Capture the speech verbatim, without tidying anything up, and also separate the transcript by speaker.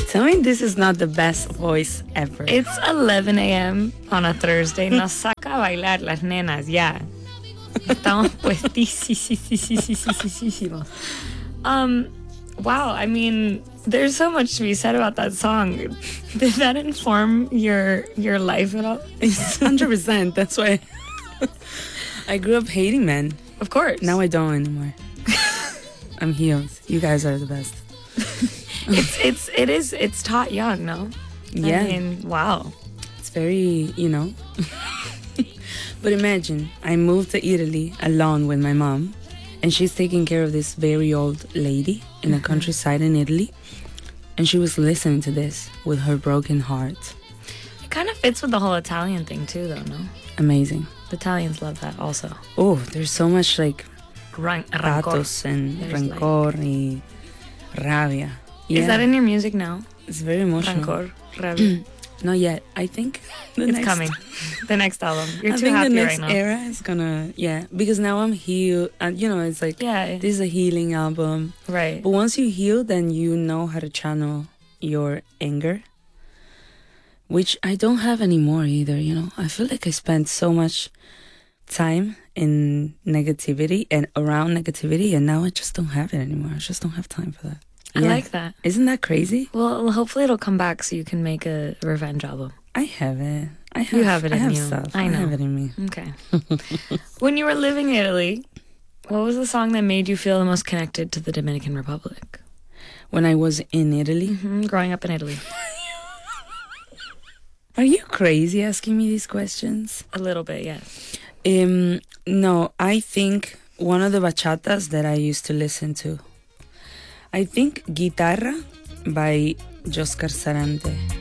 Speaker 1: Tell me this is not the best voice ever.
Speaker 2: It's eleven a.m. on a Thursday. Nos saca a bailar las nenas, ya. Estamos puestísimos. Um, wow, I mean, there's so much to be said about that song. Did that inform your your life at all?
Speaker 1: It's one hundred percent. That's why I grew up hating men.
Speaker 2: Of course.
Speaker 1: Now I don't anymore. I'm healed. You guys are the best.
Speaker 2: it's it's it is it's taught young, no?
Speaker 1: Yeah.
Speaker 2: I mean, wow.
Speaker 1: It's very, you know. But imagine, I moved to Italy alone with my mom, and she's taking care of this very old lady in the
Speaker 2: Mm-hmm.
Speaker 1: countryside in Italy, and she was listening to this with her broken heart.
Speaker 2: It kind of fits with the whole Italian thing too, though, no?
Speaker 1: Amazing.
Speaker 2: The Italians love that also.
Speaker 1: Oh, there's so much like
Speaker 2: Ran- rancor.
Speaker 1: pathos and
Speaker 2: There's
Speaker 1: rancor y rabia. Yeah,
Speaker 2: Is that in your music now?
Speaker 1: it's very emotional.
Speaker 2: Rancor, rabia.
Speaker 1: Not yet. I think the
Speaker 2: It's
Speaker 1: next,
Speaker 2: coming. The next album. You're
Speaker 1: I
Speaker 2: too
Speaker 1: think
Speaker 2: happy
Speaker 1: the next
Speaker 2: right now.
Speaker 1: era is gonna, yeah, because now I'm healed, and you know, it's like
Speaker 2: Yeah.
Speaker 1: this is a healing album.
Speaker 2: Right.
Speaker 1: But once you heal, then you know how to channel your anger, which I don't have anymore either. You know, I feel like I spent so much time in negativity and around negativity, and now I just don't have it anymore. I just don't have time for that.
Speaker 2: I
Speaker 1: Yeah.
Speaker 2: like that.
Speaker 1: Isn't that crazy?
Speaker 2: Well, hopefully it'll come back so you can make a revenge album.
Speaker 1: I have it. I have.
Speaker 2: You have it
Speaker 1: I
Speaker 2: in
Speaker 1: have
Speaker 2: you.
Speaker 1: stuff.
Speaker 2: I know.
Speaker 1: have it in me.
Speaker 2: Okay. When you were living in Italy, what was the song that made you feel the most connected to the Dominican Republic?
Speaker 1: When I was in Italy,
Speaker 2: hmm Growing up in Italy.
Speaker 1: are you crazy asking me these questions?
Speaker 2: A little bit, yes.
Speaker 1: Um, no, I think one of the bachatas that I used to listen to. I think Guitarra by Joscar Sarante.